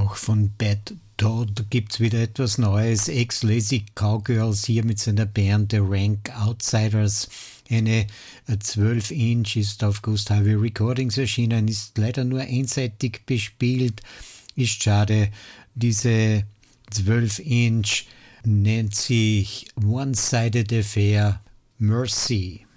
Auch von Bad Todd gibt's wieder etwas Neues. Ex-Lazy Cowgirls hier mit seiner Band The Rank Outsiders. Eine 12-Inch ist auf Ghost Highway Recordings erschienen, ist leider nur einseitig bespielt. Ist schade. Diese 12-Inch nennt sich One-Sided Affair Mercy.